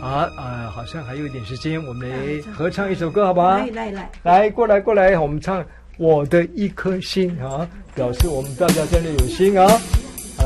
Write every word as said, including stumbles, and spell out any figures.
啊啊，好像还有一点时间，我们来合唱一首歌，好不好？ 来来来， 来过来过来，我们唱《我的一颗心》啊，表示我们大家真的有心啊。